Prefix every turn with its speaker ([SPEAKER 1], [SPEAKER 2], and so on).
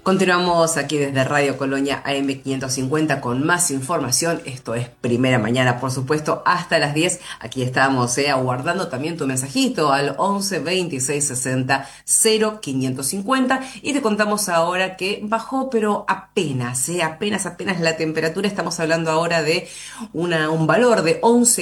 [SPEAKER 1] Continuamos aquí desde Radio Colonia AM 550 con más información. Esto es Primera Mañana, por supuesto, hasta las 10. Aquí estamos, aguardando también tu mensajito al 11 26 60 0550. Y te contamos ahora que bajó, pero apenas la temperatura. Estamos hablando ahora de un valor de 11